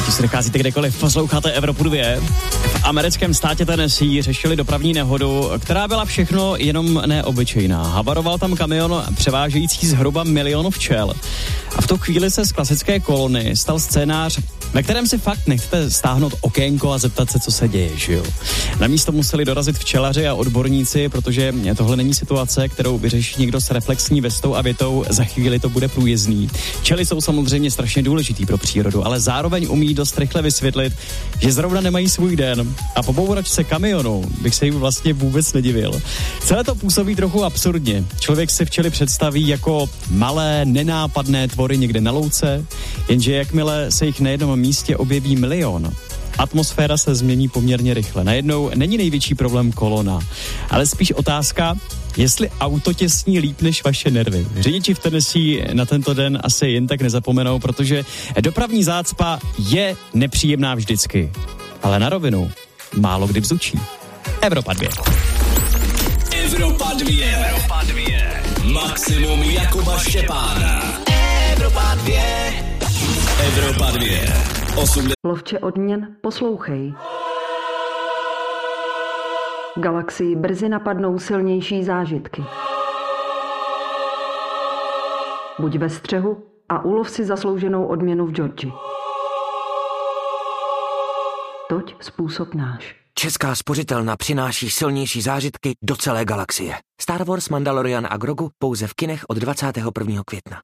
Ať si nacházíte kdekoliv, posloucháte Evropu 2. V americkém státě Tennessee řešili dopravní nehodu, která byla všechno jenom neobyčejná. Havaroval tam kamion převážející zhruba 1 milion včel. A v tu chvíli se z klasické kolony stal scénář, ve kterém si fakt nechcete stáhnout okénko a zeptat se, co se děje, že jo. Na místo museli dorazit včelaři a odborníci, protože tohle není situace, kterou vyřeší někdo s reflexní vestou a větou, za chvíli to bude průjezdný. Včely jsou samozřejmě strašně důležitý pro přírodu, ale zároveň umí dost rychle vysvětlit, že zrovna nemají svůj den a po bouračce kamionu bych se jim vlastně vůbec nedivil. Celé to působí trochu absurdně. Člověk si včely představí jako malé, nenápadné tvory někde na louce, jenže jakmile se jich na jednom místě objeví 1 milion, atmosféra se změní poměrně rychle. Najednou není největší problém kolona, ale spíš otázka, jestli auto těsní líp než vaše nervy. Řidiči v Tennessee na tento den asi jen tak nezapomenou, protože dopravní zácpa je nepříjemná vždycky. Ale na rovinu málo kdy bzučí. Evropa 2. Evropa 2. Evropa 2. Maximum Jakuba Štěpána. Evropa 2. Evropa 2. 8. Lovče odměn, poslouchej. Galaxii brzy napadnou silnější zážitky. Buď ve střehu a ulov si zaslouženou odměnu v Georgii. Toť způsob náš. Česká spořitelna přináší silnější zážitky do celé galaxie. Star Wars, Mandalorian a Grogu pouze v kinech od 21. května.